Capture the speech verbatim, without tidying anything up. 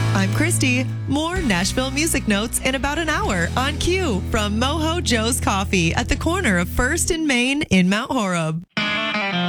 I'm Christy. More Nashville music notes in about an hour on Q from Mojo Joe's Coffee at the corner of First and Main in Mount Horeb.